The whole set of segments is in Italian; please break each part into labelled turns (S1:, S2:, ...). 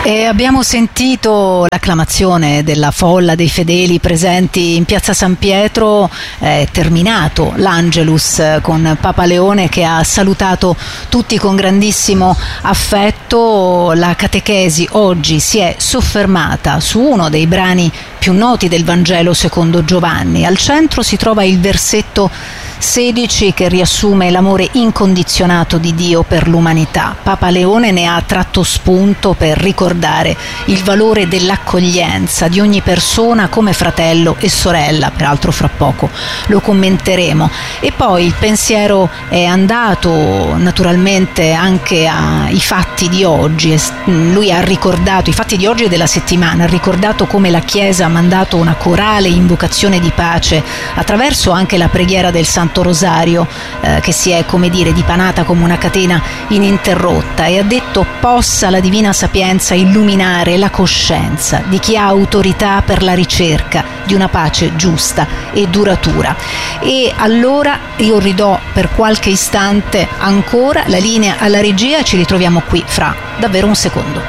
S1: E abbiamo sentito l'acclamazione della folla dei fedeli presenti in piazza San Pietro. È terminato l'Angelus con Papa Leone che ha salutato tutti con grandissimo affetto. La catechesi oggi si è soffermata su uno dei brani più noti del Vangelo secondo Giovanni. Al centro si trova il versetto 16 che riassume l'amore incondizionato di Dio per l'umanità. Papa Leone ne ha tratto spunto per ricordare il valore dell'accoglienza di ogni persona come fratello e sorella, peraltro fra poco lo commenteremo. E poi il pensiero è andato naturalmente anche ai fatti di oggi. Lui ha ricordato i fatti di oggi e della settimana, ha ricordato come la Chiesa ha mandato una corale invocazione di pace attraverso anche la preghiera del Santo Rosario che si è, come dire, dipanata come una catena ininterrotta, e ha detto: possa la divina sapienza illuminare la coscienza di chi ha autorità per la ricerca di una pace giusta e duratura. E allora io ridò per qualche istante ancora la linea alla regia e ci ritroviamo qui fra davvero un secondo.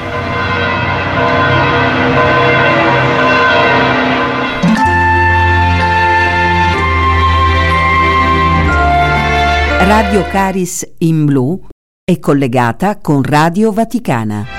S2: Radio Caris in Blu è collegata con Radio Vaticana.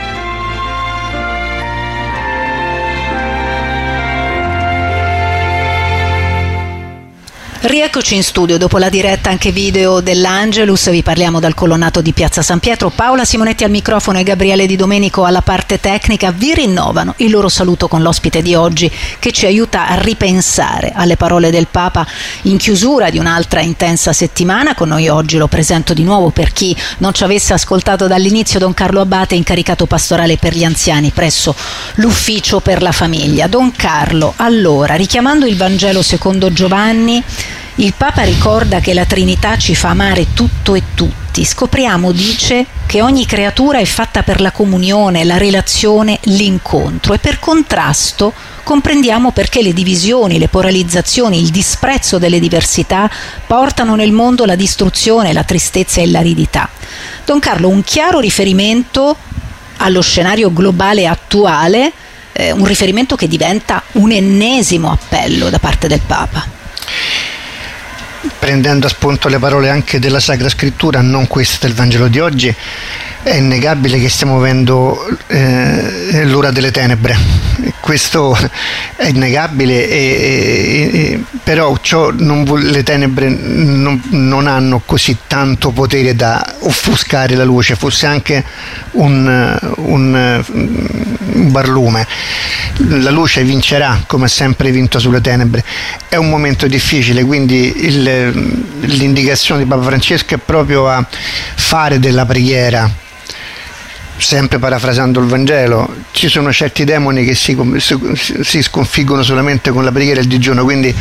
S1: Rieccoci in studio dopo la diretta anche video dell'Angelus. Vi parliamo dal colonnato di piazza San Pietro. Paola Simonetti al microfono e Gabriele Di Domenico alla parte tecnica vi rinnovano il loro saluto con l'ospite di oggi che ci aiuta a ripensare alle parole del Papa in chiusura di un'altra intensa settimana. Con noi oggi, lo presento di nuovo per chi non ci avesse ascoltato dall'inizio, Don Carlo Abate, incaricato pastorale per gli anziani presso l'Ufficio per la Famiglia. Don Carlo, allora, richiamando il Vangelo secondo Giovanni, il Papa ricorda che la Trinità ci fa amare tutto e tutti. Scopriamo, dice, che ogni creatura è fatta per la comunione, la relazione, l'incontro, e per contrasto comprendiamo perché le divisioni, le polarizzazioni, il disprezzo delle diversità portano nel mondo la distruzione, la tristezza e l'aridità. Don Carlo, un chiaro riferimento allo scenario globale attuale, un riferimento che diventa un ennesimo appello da parte del Papa.
S3: Prendendo a spunto le parole anche della Sacra Scrittura, non queste del Vangelo di oggi, è innegabile che stiamo vivendo l'ora delle tenebre. Questo è innegabile, però le tenebre non hanno così tanto potere da offuscare la luce, fosse anche un barlume. La luce vincerà, come ha sempre vinto sulle tenebre. È un momento difficile, quindi l'indicazione di Papa Francesco è proprio a fare della preghiera, sempre parafrasando il Vangelo. Ci sono certi demoni che si sconfiggono solamente con la preghiera e il digiuno, quindi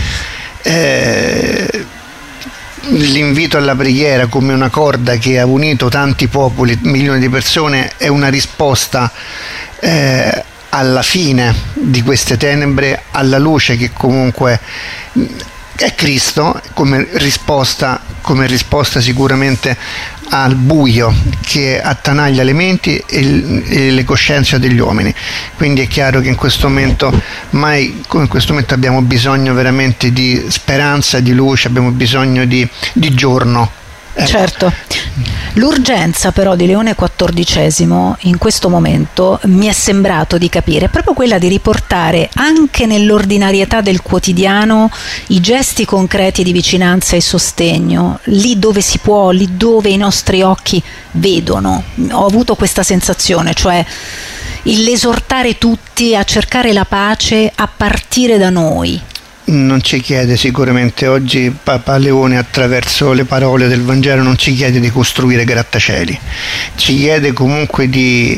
S3: l'invito alla preghiera come una corda che ha unito tanti popoli, milioni di persone, è una risposta alla fine di queste tenebre, alla luce che comunque è Cristo, come risposta sicuramente al buio che attanaglia le menti e le coscienze degli uomini. Quindi è chiaro che in questo momento, mai come in questo momento, abbiamo bisogno veramente di speranza, di luce, abbiamo bisogno di giorno.
S1: Certo. L'urgenza però di Leone XIV in questo momento, mi è sembrato di capire, è proprio quella di riportare anche nell'ordinarietà del quotidiano i gesti concreti di vicinanza e sostegno, lì dove si può, lì dove i nostri occhi vedono. Ho avuto questa sensazione, cioè l'esortare tutti a cercare la pace a partire da noi.
S3: Non ci chiede sicuramente oggi Papa Leone, attraverso le parole del Vangelo, non ci chiede di costruire grattacieli, ci chiede comunque di,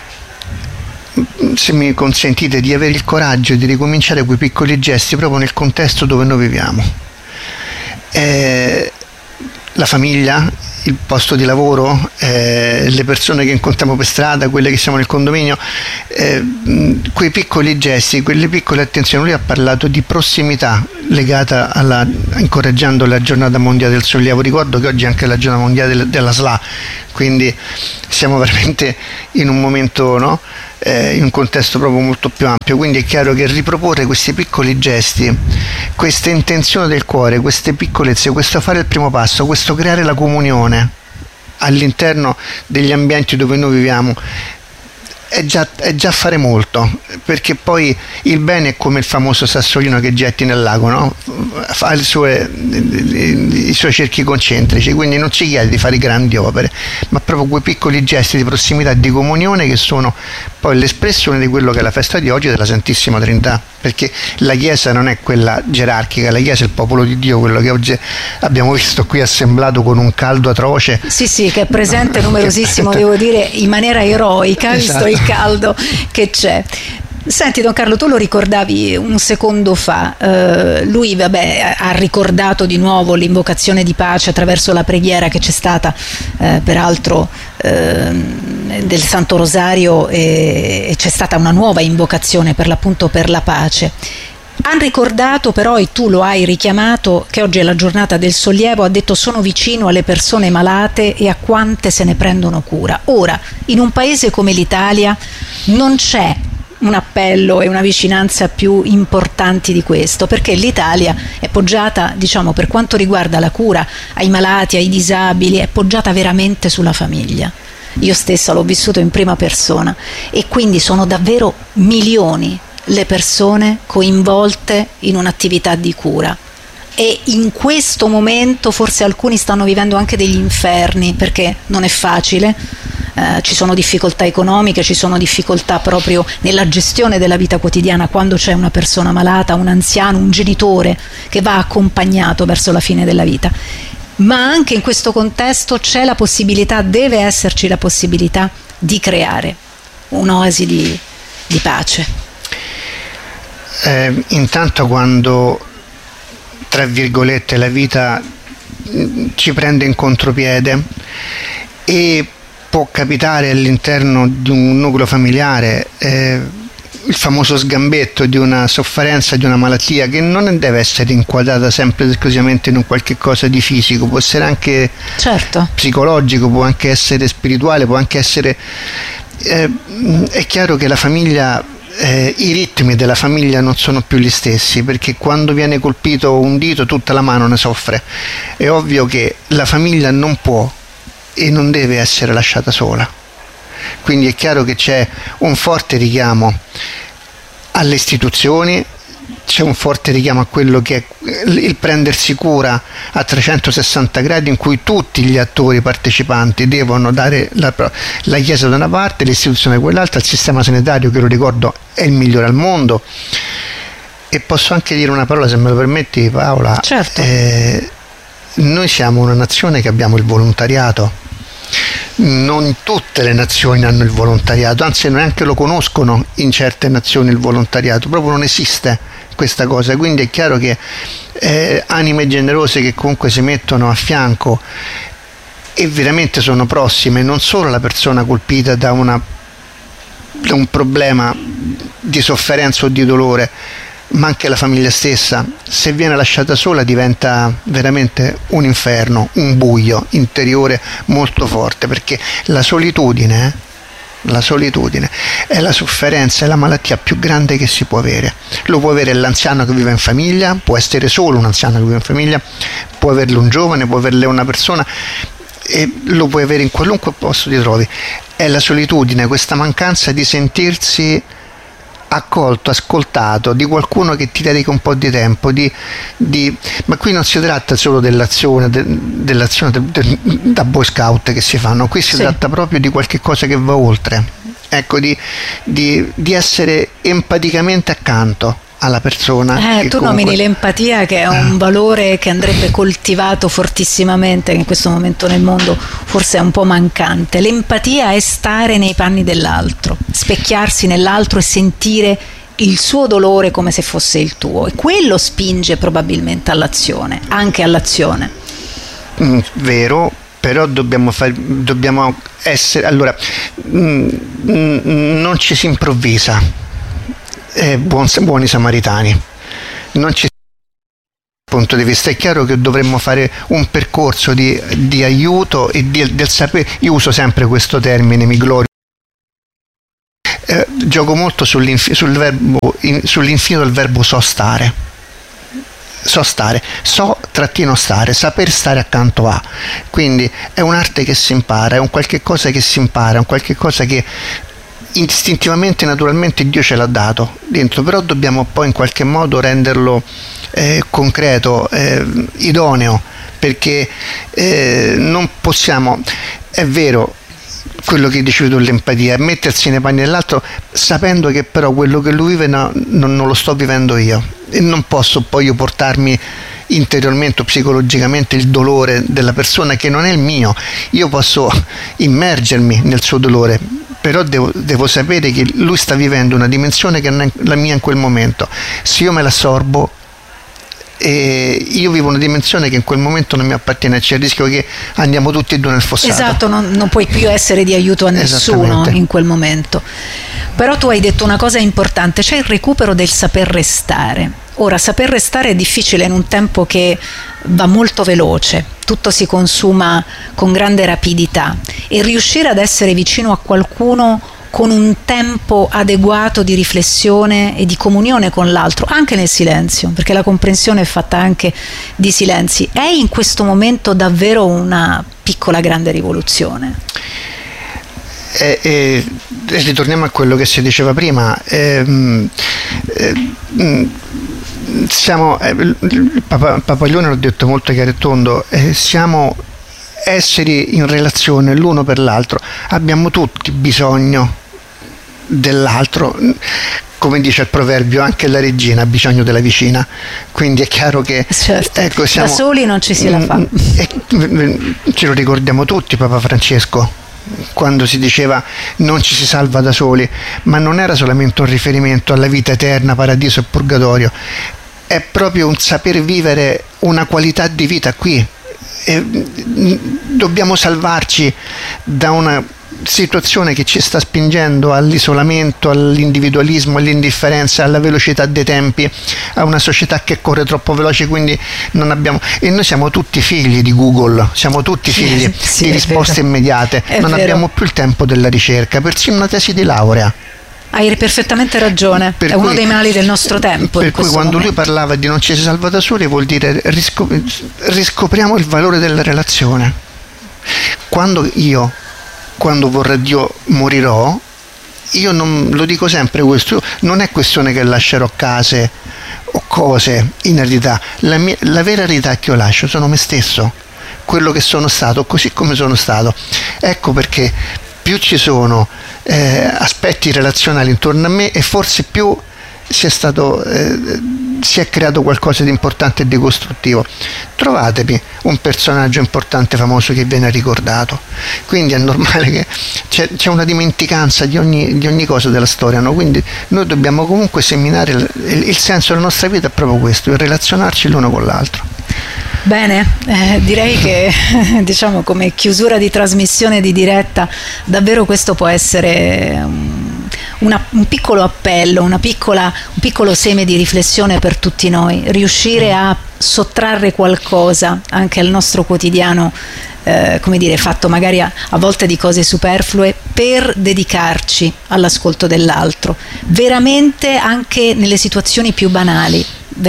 S3: se mi consentite, di avere il coraggio di ricominciare quei piccoli gesti proprio nel contesto dove noi viviamo. La famiglia, il posto di lavoro, le persone che incontriamo per strada, quelle che siamo nel condominio, quei piccoli gesti, quelle piccole attenzioni. Lui ha parlato di prossimità legata incoraggiando la giornata mondiale del sollievo. Ricordo che oggi è anche la giornata mondiale della SLA, quindi siamo veramente in un momento, no? In un contesto proprio molto più ampio, quindi è chiaro che riproporre questi piccoli gesti, queste intenzioni del cuore, queste piccolezze, questo fare il primo passo, questo creare la comunione all'interno degli ambienti dove noi viviamo, è già fare molto, perché poi il bene è come il famoso sassolino che getti nel lago, no? Fa i suoi cerchi concentrici, quindi non ci chiede di fare grandi opere, ma proprio quei piccoli gesti di prossimità, di comunione, che sono poi l'espressione di quello che è la festa di oggi della Santissima Trinità, perché la Chiesa non è quella gerarchica, la Chiesa è il popolo di Dio, quello che oggi abbiamo visto qui assemblato con un caldo atroce.
S1: Sì, che è presente numerosissimo, devo dire, in maniera eroica,
S3: esatto.
S1: Visto il caldo che c'è. Senti, Don Carlo, tu lo ricordavi un secondo fa, lui ha ricordato di nuovo l'invocazione di pace attraverso la preghiera che c'è stata, peraltro del Santo Rosario, e c'è stata una nuova invocazione per l'appunto per la pace. Han ricordato però, e tu lo hai richiamato, che oggi è la giornata del sollievo. Ha detto: sono vicino alle persone malate e a quante se ne prendono cura. Ora, in un paese come l'Italia non c'è un appello e una vicinanza più importanti di questo, perché l'Italia è poggiata, diciamo, per quanto riguarda la cura ai malati, ai disabili, è poggiata veramente sulla famiglia. Io stessa l'ho vissuto in prima persona, e quindi sono davvero milioni le persone coinvolte in un'attività di cura. E in questo momento forse alcuni stanno vivendo anche degli inferni, perché non è facile, ci sono difficoltà economiche, ci sono difficoltà proprio nella gestione della vita quotidiana quando c'è una persona malata, un anziano, un genitore che va accompagnato verso la fine della vita. Ma anche in questo contesto c'è la possibilità, deve esserci la possibilità di creare un'oasi di pace.
S3: Intanto, quando, tra virgolette, la vita ci prende in contropiede, e può capitare all'interno di un nucleo familiare il famoso sgambetto di una sofferenza, di una malattia che non deve essere inquadrata sempre ed esclusivamente in un qualche cosa di fisico, può essere anche psicologico, può anche essere spirituale, può anche essere è chiaro che la famiglia, i ritmi della famiglia non sono più gli stessi, perché quando viene colpito un dito tutta la mano ne soffre. È ovvio che la famiglia non può e non deve essere lasciata sola, quindi è chiaro che c'è un forte richiamo alle istituzioni, c'è un forte richiamo a quello che è il prendersi cura a 360 gradi, in cui tutti gli attori partecipanti devono dare la Chiesa da una parte, l'istituzione da quell'altra, il sistema sanitario, che lo ricordo è il migliore al mondo. E posso anche dire una parola, se me lo permetti, Paola?
S1: Certo.
S3: Noi siamo una nazione che abbiamo il volontariato. Non tutte le nazioni hanno il volontariato, anzi neanche lo conoscono in certe nazioni il volontariato, proprio non esiste questa cosa. Quindi è chiaro che anime generose che comunque si mettono a fianco e veramente sono prossime non solo alla persona colpita da un problema di sofferenza o di dolore, ma anche la famiglia stessa, se viene lasciata sola, diventa veramente un inferno, un buio interiore molto forte, perché la solitudine è la sofferenza, è la malattia più grande che si può avere. Lo può avere l'anziano che vive in famiglia, può essere solo un anziano che vive in famiglia, può averlo un giovane, può averlo una persona, e lo puoi avere in qualunque posto ti trovi. È la solitudine, questa mancanza di sentirsi accolto, ascoltato, di qualcuno che ti dedica un po' di tempo, ma qui non si tratta solo dell'azione da Boy Scout che si fanno, qui si tratta proprio di qualche cosa che va oltre, ecco, di essere empaticamente accanto alla persona.
S1: Tu nomini l'empatia, che è un valore che andrebbe coltivato fortissimamente, che in questo momento nel mondo forse è un po' mancante. L'empatia è stare nei panni dell'altro, specchiarsi nell'altro e sentire il suo dolore come se fosse il tuo, e quello spinge probabilmente all'azione, anche all'azione.
S3: Vero, però dobbiamo essere, allora, non ci si improvvisa buoni samaritani, non ci punto di vista. È chiaro che dovremmo fare un percorso di aiuto e del sapere. Io uso sempre questo termine, mi glorio, gioco molto sull'infinito del verbo so stare, so-stare, saper stare accanto a. Quindi è un'arte che si impara, è un qualche cosa che si impara, è un qualche cosa che istintivamente, naturalmente Dio ce l'ha dato dentro, però dobbiamo poi in qualche modo renderlo concreto, idoneo, perché non possiamo, è vero quello che dicevi tu, l'empatia, mettersi nei panni dell'altro sapendo che però quello che lui vive non lo sto vivendo io, e non posso poi io portarmi interiormente o psicologicamente il dolore della persona che non è il mio. Io posso immergermi nel suo dolore, però devo sapere che lui sta vivendo una dimensione che non è la mia in quel momento. Se io me l'assorbo, io vivo una dimensione che in quel momento non mi appartiene, c'è il rischio che andiamo tutti e due nel fossato.
S1: Esatto, non puoi più essere di aiuto a nessuno in quel momento. Però tu hai detto una cosa importante, c'è il recupero del saper restare. Ora, saper restare è difficile in un tempo che va molto veloce, tutto si consuma con grande rapidità, e riuscire ad essere vicino a qualcuno con un tempo adeguato di riflessione e di comunione con l'altro, anche nel silenzio, perché la comprensione è fatta anche di silenzi, è in questo momento davvero una piccola grande rivoluzione.
S3: Ritorniamo a quello che si diceva prima. Papa Leone l'ha detto molto chiaro e tondo, siamo esseri in relazione l'uno per l'altro, abbiamo tutti bisogno dell'altro, come dice il proverbio, anche la regina ha bisogno della vicina, quindi è chiaro che
S1: certo, ecco, da soli non ci si la fa.
S3: Ce lo ricordiamo tutti Papa Francesco quando si diceva non ci si salva da soli, ma non era solamente un riferimento alla vita eterna, paradiso e purgatorio, è proprio un saper vivere una qualità di vita qui. Dobbiamo salvarci da una situazione che ci sta spingendo all'isolamento, all'individualismo, all'indifferenza, alla velocità dei tempi, a una società che corre troppo veloce, quindi non abbiamo, e noi siamo tutti figli di Google, siamo tutti figli di risposte immediate, non abbiamo più il tempo della ricerca, persino una tesi di laurea.
S1: Hai perfettamente ragione, è uno dei mali del nostro tempo.
S3: Per cui quando lui parlava di non ci si salva da soli, vuol dire riscopriamo il valore della relazione. Quando vorrà Dio morirò, io non lo dico sempre questo, non è questione che lascerò case o cose in eredità, la vera eredità che io lascio sono me stesso, quello che sono stato, così come sono stato. Ecco perché più ci sono aspetti relazionali intorno a me, e forse più si è creato qualcosa di importante e di costruttivo. Trovatemi un personaggio importante, famoso, che viene ricordato, quindi è normale che c'è una dimenticanza di ogni cosa della storia, no? Quindi noi dobbiamo comunque seminare il senso della nostra vita, è proprio questo, il relazionarci l'uno con l'altro.
S1: Bene, direi che diciamo come chiusura di trasmissione di diretta, davvero questo può essere un piccolo appello, un piccolo seme di riflessione per tutti noi, riuscire a sottrarre qualcosa anche al nostro quotidiano, come dire, fatto magari a volte di cose superflue, per dedicarci all'ascolto dell'altro, veramente anche nelle situazioni più banali.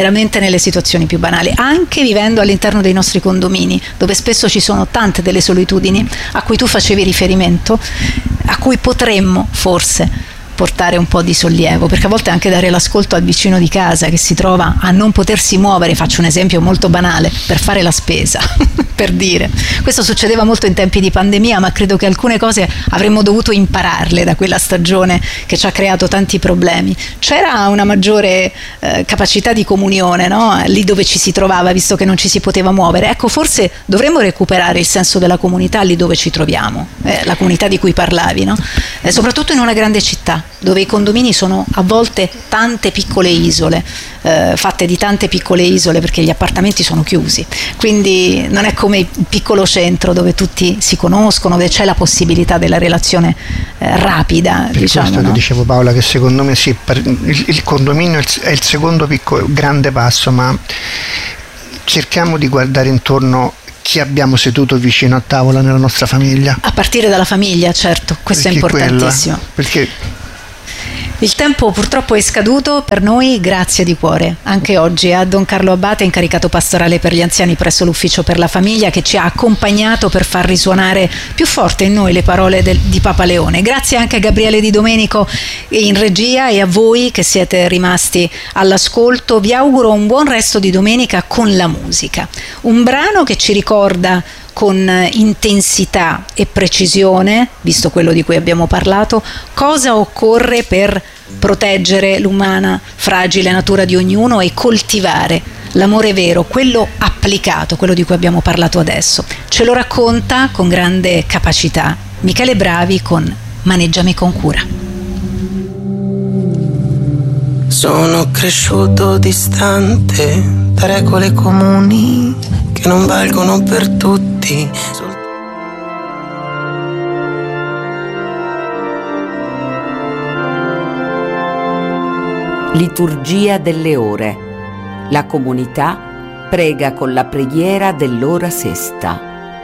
S1: Anche vivendo all'interno dei nostri condomini, dove spesso ci sono tante delle solitudini a cui tu facevi riferimento, a cui potremmo forse portare un po' di sollievo, perché a volte anche dare l'ascolto al vicino di casa che si trova a non potersi muovere, faccio un esempio molto banale, per fare la spesa per dire, questo succedeva molto in tempi di pandemia, ma credo che alcune cose avremmo dovuto impararle da quella stagione che ci ha creato tanti problemi. C'era una maggiore capacità di comunione, no? Lì dove ci si trovava, visto che non ci si poteva muovere. Ecco, forse dovremmo recuperare il senso della comunità lì dove ci troviamo, la comunità di cui parlavi, no? Soprattutto in una grande città, dove i condomini sono a volte tante piccole isole, fatte di tante piccole isole perché gli appartamenti sono chiusi, quindi non è come il piccolo centro dove tutti si conoscono, dove c'è la possibilità della relazione rapida.
S3: Per
S1: diciamo,
S3: questo
S1: no?
S3: ti dicevo, Paola, che secondo me sì, il condominio è il secondo grande passo, ma cerchiamo di guardare intorno chi abbiamo seduto vicino a tavola nella nostra famiglia.
S1: A partire dalla famiglia, certo, questo
S3: Perché
S1: è importantissimo.
S3: Perché
S1: il tempo purtroppo è scaduto per noi, grazie di cuore anche oggi a Don Carlo Abbate, incaricato pastorale per gli anziani presso l'Ufficio per la Famiglia, che ci ha accompagnato per far risuonare più forte in noi le parole di Papa Leone. Grazie anche a Gabriele Di Domenico in regia e a voi che siete rimasti all'ascolto. Vi auguro un buon resto di domenica con la musica, un brano che ci ricorda con intensità e precisione, visto quello di cui abbiamo parlato, cosa occorre per proteggere l'umana fragile natura di ognuno e coltivare l'amore vero, quello applicato, quello di cui abbiamo parlato adesso. Ce lo racconta con grande capacità Michele Bravi con Maneggiami con cura.
S4: Sono cresciuto distante da regole comuni che non valgono per tutti.
S2: Liturgia delle ore. La comunità prega con la preghiera dell'ora sesta.